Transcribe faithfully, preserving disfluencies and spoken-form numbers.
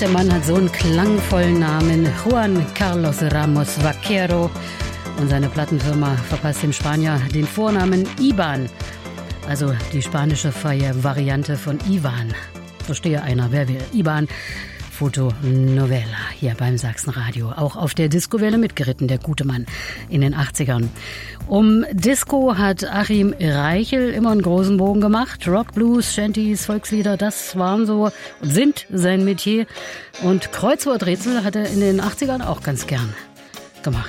der Mann hat so einen klangvollen Namen. Juan Carlos Ramos Vaquero. Und seine Plattenfirma verpasst dem Spanier den Vornamen Iban. Also die spanische Variante von Ivan. Verstehe einer, wer will. Iban. Fotonovela hier beim Sachsenradio. Auch auf der Discowelle mitgeritten, der gute Mann in den achtzigern. Um Disco hat Achim Reichel immer einen großen Bogen gemacht. Rock, Blues, Shanties, Volkslieder, das waren so und sind sein Metier. Und Kreuzworträtsel hat er in den achtzigern auch ganz gern gemacht.